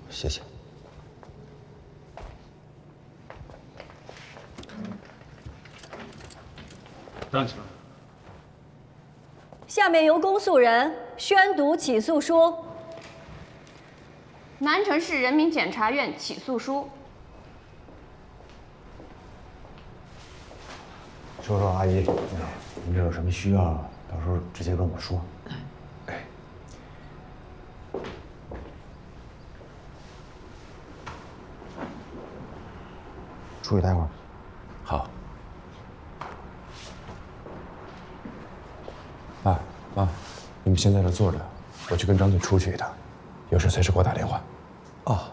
谢谢。 站起来。 下面由公诉人宣读起诉书。 南城市人民检察院起诉书。 说阿姨，您这有什么需要，到时候直接跟我说。哎，出去待会儿。 好。爸妈，你们先在这坐着，我去跟张队出去一趟，有事随时给我打电话。 哦。